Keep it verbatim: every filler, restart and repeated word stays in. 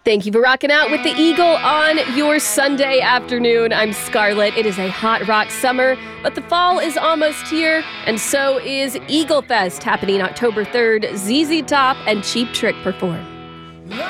Thank you for rocking out with the Eagle on your Sunday afternoon. I'm Scarlett. It is a hot rock summer, but the fall is almost here, and so is Eagle Fest, happening October third. Z Z Top and Cheap Trick perform.